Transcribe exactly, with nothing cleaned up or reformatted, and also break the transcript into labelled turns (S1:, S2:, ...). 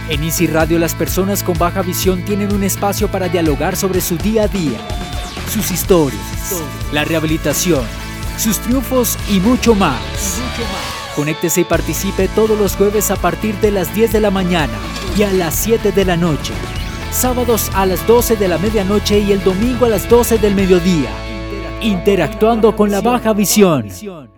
S1: En Easy Radio, las personas con baja visión tienen un espacio para dialogar sobre su día a día, sus historias, la rehabilitación, sus triunfos y mucho más. Conéctese y participe todos los jueves a partir de las diez de la mañana y a las siete de la noche. Sábados a las doce de la medianoche y el domingo a las doce del mediodía. Interactuando con la baja visión.